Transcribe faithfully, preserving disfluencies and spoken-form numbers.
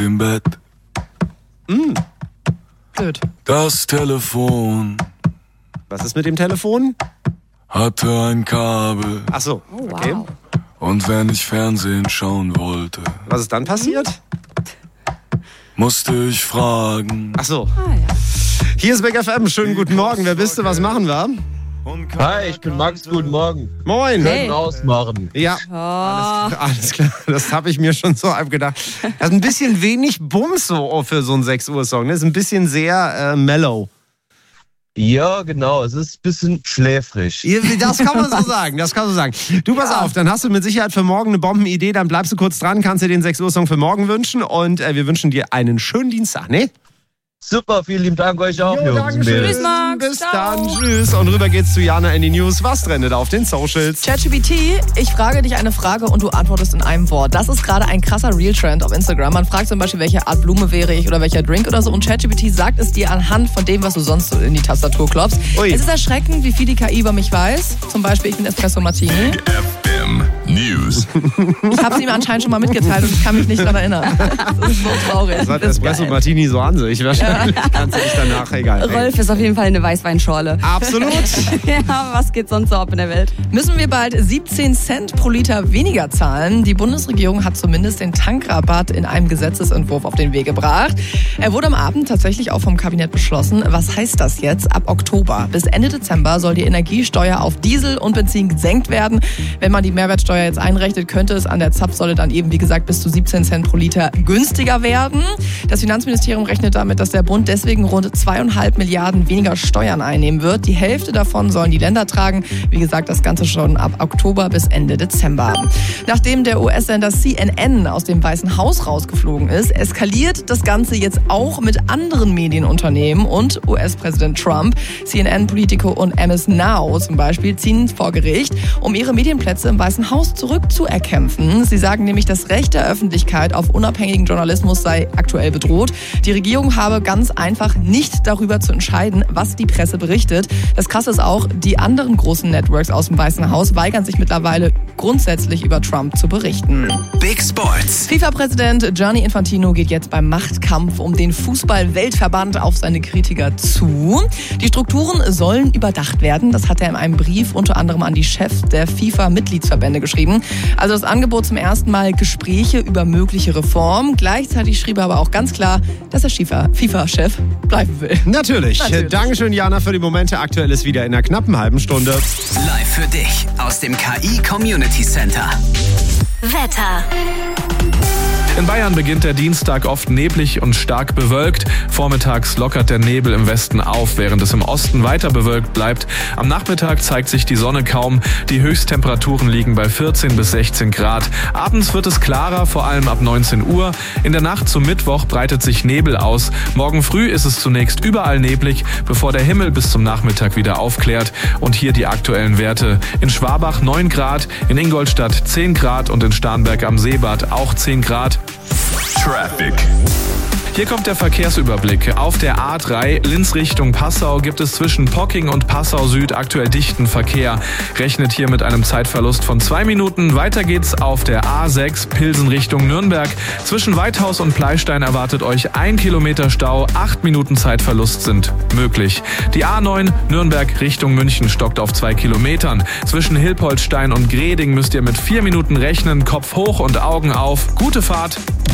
im Bett. Mm. Blöd. Das Telefon Was ist mit dem Telefon? hatte ein Kabel. Ach so, Oh, wow. okay. Und wenn ich Fernsehen schauen wollte, Was ist dann passiert? musste ich fragen. Ach so. Ah, ja. Hier ist Big F M. Schönen guten Morgen. Wer bist du? Was machen wir? Hi, ich bin Max, guten Morgen. Moin. Hey. Können ausmachen. Ja, Oh. alles, alles klar. Das habe ich mir schon so gedacht. Das ist ein bisschen wenig Bums so für so einen sechs Uhr Song. Das ist ein bisschen sehr äh, mellow. Ja, genau, es ist ein bisschen schläfrig. Das kann man so sagen, das kann man so sagen. Du, pass auf, dann hast du mit Sicherheit für morgen eine Bombenidee, dann bleibst du kurz dran, kannst dir den sechs Uhr Song für morgen wünschen und äh, wir wünschen dir einen schönen Dienstag, ne? Super, vielen lieben Dank euch auch, Jo, Jungs. Dankeschön. Tschüss, Max. Bis Ciao. dann, tschüss. Und rüber geht's zu Jana in die News. Was trendet auf den Socials? ChatGPT, ich frage dich eine Frage und du antwortest in einem Wort. Das ist gerade ein krasser Real-Trend auf Instagram. Man fragt zum Beispiel, welche Art Blume wäre ich oder welcher Drink oder so. Und ChatGPT sagt es dir anhand von dem, was du sonst so in die Tastatur klopfst. Ui. Es ist erschreckend, wie viel die K I über mich weiß. Zum Beispiel, ich bin Espresso Martini. F M News. Ich habe es ihm anscheinend schon mal mitgeteilt und ich kann mich nicht daran erinnern. Das ist so traurig. Das hat Das ist Espresso geil. Martini so an sich. Wahrscheinlich kannst du dich danach, egal. Ey. Rolf ist auf jeden Fall eine Weißweinschorle. Absolut. Ja, was geht sonst so ab in der Welt? Müssen wir bald siebzehn Cent pro Liter weniger zahlen? Die Bundesregierung hat zumindest den Tankrabatt in einem Gesetzesentwurf auf den Weg gebracht. Er wurde am Abend tatsächlich auch vom Kabinett beschlossen. Was heißt das jetzt? Ab Oktober bis Ende Dezember soll die Energiesteuer auf Diesel und Benzin gesenkt werden. Wenn man die Mehrwertsteuer jetzt einrechnet, könnte es an der Zapfsäule dann eben, wie gesagt, bis zu siebzehn Cent pro Liter günstiger werden. Das Finanzministerium rechnet damit, dass der Bund deswegen rund zweieinhalb Milliarden weniger Steuern einnehmen wird. Die Hälfte davon sollen die Länder tragen. Wie gesagt, das Ganze schon ab Oktober bis Ende Dezember. Nachdem der U S-Sender C N N aus dem Weißen Haus rausgeflogen ist, eskaliert das Ganze jetzt auch mit anderen Medienunternehmen und U S-Präsident Trump. C N N, Politico und M S Now zum Beispiel ziehen vor Gericht, um ihre Medienplätze im Weißen Haus zurückzuerkämpfen. Sie sagen nämlich, das Recht der Öffentlichkeit auf unabhängigen Journalismus sei aktuell bedroht. Die Regierung habe ganz einfach nicht darüber zu entscheiden, was die Presse berichtet. Das Krasse ist auch, die anderen großen Networks aus dem Weißen Haus weigern sich mittlerweile grundsätzlich über Trump zu berichten. Big Sports. FIFA-Präsident Gianni Infantino geht jetzt beim Machtkampf um den Fußball-Weltverband auf seine Kritiker zu. Die Strukturen sollen überdacht werden. Das hat er in einem Brief unter anderem an die Chefs der FIFA-Mitgliedsverbände geschrieben. Also das Angebot zum ersten Mal Gespräche über mögliche Reformen. Gleichzeitig schrieb er aber auch ganz klar, dass er FIFA-Chef bleiben will. Natürlich. Natürlich. Dankeschön, Jana, für die Momente. Aktuell ist wieder in einer knappen halben Stunde. Live für dich aus dem K I Community Center. Wetter. In Bayern beginnt der Dienstag oft neblig und stark bewölkt. Vormittags lockert der Nebel im Westen auf, während es im Osten weiter bewölkt bleibt. Am Nachmittag zeigt sich die Sonne kaum. Die Höchsttemperaturen liegen bei vierzehn bis sechzehn Grad. Abends wird es klarer, vor allem ab neunzehn Uhr. In der Nacht zum Mittwoch breitet sich Nebel aus. Morgen früh ist es zunächst überall neblig, bevor der Himmel bis zum Nachmittag wieder aufklärt. Und hier die aktuellen Werte. In Schwabach neun Grad, in Ingolstadt zehn Grad und in Starnberg am Seebad auch zehn Grad. Traffic. Hier kommt der Verkehrsüberblick. Auf der A drei Linz Richtung Passau gibt es zwischen Pocking und Passau Süd aktuell dichten Verkehr. Rechnet hier mit einem Zeitverlust von zwei Minuten. Weiter geht's auf der A sechs Pilsen Richtung Nürnberg. Zwischen Weithaus und Pleistein erwartet euch ein Kilometer Stau. Acht Minuten Zeitverlust sind möglich. Die A neun Nürnberg Richtung München stockt auf zwei Kilometern. Zwischen Hilpoltstein und Greding müsst ihr mit vier Minuten rechnen. Kopf hoch und Augen auf. Gute Fahrt.